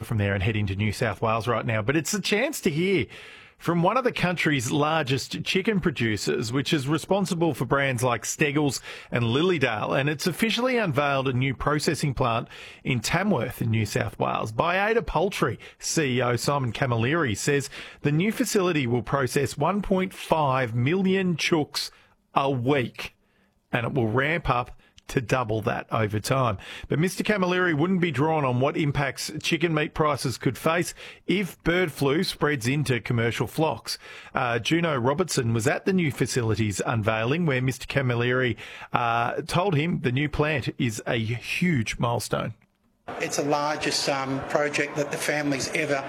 from there and head into New South Wales right now. But it's a chance to hear from one of the country's largest chicken producers, which is responsible for brands like Steggles and Lilydale, and it's officially unveiled a new processing plant in Tamworth in New South Wales. Baiada Poultry CEO Simon Camilleri says the new facility will process 1.5 million chooks a week, and it will ramp up to double that over time. But Mr Camilleri wouldn't be drawn on what impacts chicken meat prices could face if bird flu spreads into commercial flocks. Juno Robertson was at the new facility's unveiling, where Mr Camilleri told him the new plant is a huge milestone. It's the largest project that the family's ever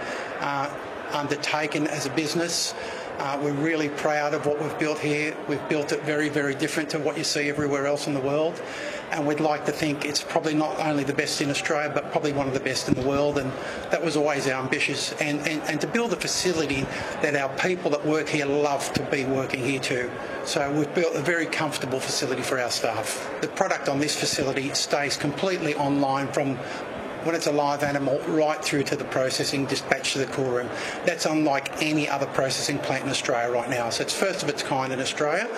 undertaken as a business. We're really proud of what we've built here. We've built it very, very different to what you see everywhere else in the world. And we'd like to think it's probably not only the best in Australia, but probably one of the best in the world. And that was always our ambition. And to build a facility that our people that work here love to be working here too. So we've built a very comfortable facility for our staff. The product on this facility stays completely online from when it's a live animal right through to the processing, dispatched to the cool room. That's unlike any other processing plant in Australia right now. So it's first of its kind in Australia.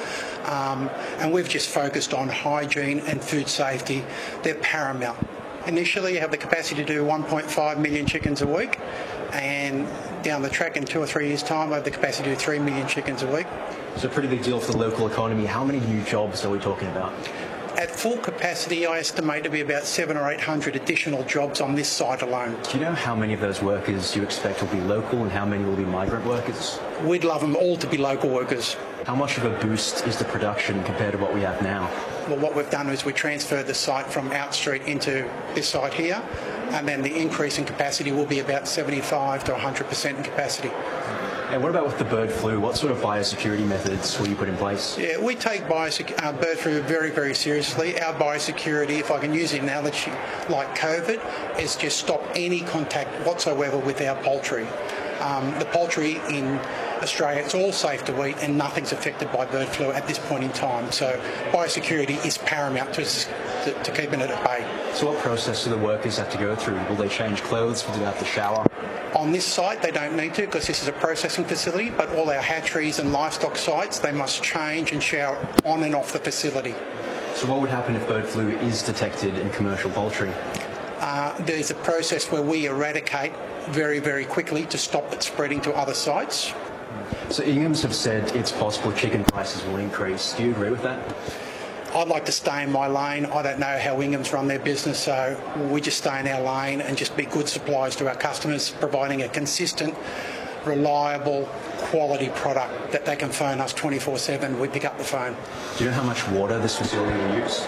And we've just focused on hygiene and food safety. They're paramount. Initially, you have the capacity to do 1.5 million chickens a week. And down the track in 2 or 3 years' time, I have the capacity to do 3 million chickens a week. It's a pretty big deal for the local economy. How many new jobs are we talking about? At full capacity, I estimate to be about 700 or 800 additional jobs on this site alone. Do you know how many of those workers you expect will be local and how many will be migrant workers? We'd love them all to be local workers. How much of a boost is the production compared to what we have now? Well, what we've done is we transferred the site from Outstreet into this site here, and then the increase in capacity will be about 75 to 100% in capacity. And what about with the bird flu? What sort of biosecurity methods will you put in place? Yeah, we take bird flu very, very seriously. Our biosecurity, if I can use an analogy like COVID, is just stop any contact whatsoever with our poultry. The poultry in Australia, it's all safe to eat and nothing's affected by bird flu at this point in time. So biosecurity is paramount to keeping it at bay. So what process do the workers have to go through? Will they change clothes? Will they have to shower? On this site, they don't need to because this is a processing facility, but all our hatcheries and livestock sites, they must change and shower on and off the facility. So what would happen if bird flu is detected in commercial poultry? There's a process where we eradicate very, very quickly to stop it spreading to other sites. So Ingham's have said it's possible chicken prices will increase. Do you agree with that? I'd like to stay in my lane. I don't know how Ingham's run their business, so we just stay in our lane and just be good suppliers to our customers, providing a consistent, reliable, quality product that they can phone us 24/7. We pick up the phone. Do you know how much water this facility will use?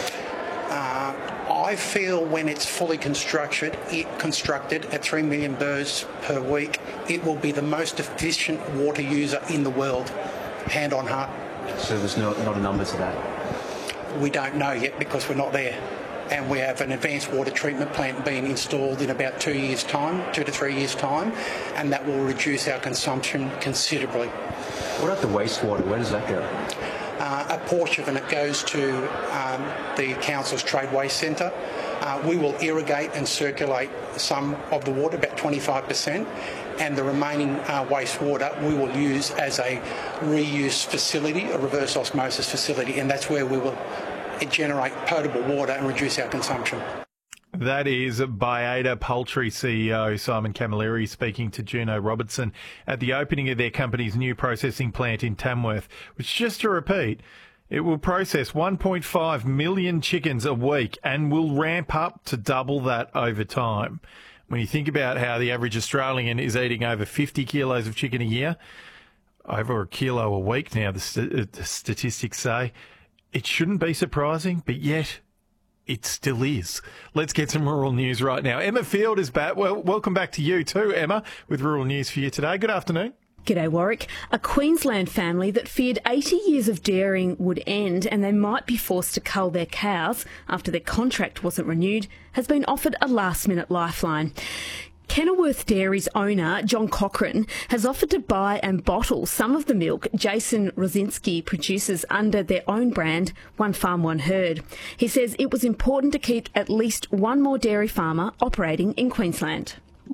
I feel when it's fully constructed at 3 million birds per week, it will be the most efficient water user in the world, hand on heart. So there's not a number to that? We don't know yet because we're not there. And we have an advanced water treatment plant being installed in about 2 years' time, 2 to 3 years' time, and that will reduce our consumption considerably. What about the wastewater? Where does that go? A portion of it goes to the Council's Trade Waste Centre. We will irrigate and circulate some of the water, about 25%, and the remaining wastewater we will use as a reuse facility, a reverse osmosis facility, and that's where we will generate potable water and reduce our consumption. That is Baiada Poultry CEO Simon Camilleri speaking to Juno Robertson at the opening of their company's new processing plant in Tamworth, which, just to repeat, it will process 1.5 million chickens a week and will ramp up to double that over time. When you think about how the average Australian is eating over 50 kilos of chicken a year, over a kilo a week now, the statistics say, it shouldn't be surprising, but yet it still is. Let's get some rural news right now. Emma Field is back. Well, welcome back to you too, Emma, with rural news for you today. Good afternoon. G'day, Warwick. A Queensland family that feared 80 years of dairying would end and they might be forced to cull their cows after their contract wasn't renewed has been offered a last-minute lifeline. Kenilworth Dairy's owner, John Cochran, has offered to buy and bottle some of the milk Jason Rosinski produces under their own brand, One Farm, One Herd. He says it was important to keep at least one more dairy farmer operating in Queensland.